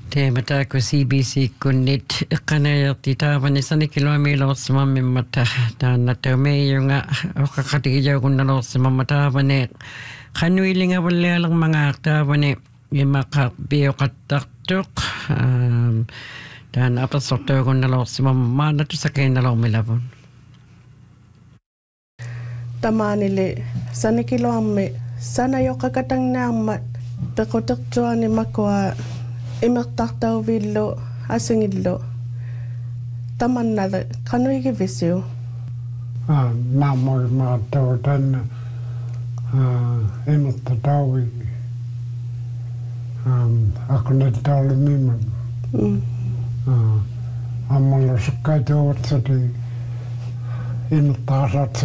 Teemata ko CBC kunnit iqanaerti taavani sanikilomilorsimammimmata taannataumeiyunga oqaqatigijagunnalorsimamma taavane qanuilingavallialermangaartaavane imaqarpioqattartuq taan apersortuagunnalorsimamma maanatusakeenalormilavun tamaanili sanikiloammi sanajoqaqatangnaarmat pequtertuani makua imertartauvillu asingillu tamannale qanuigivisiu naamoi maattautan imertataui akunettaulimimman ammallu sukkaituutsati imertaasat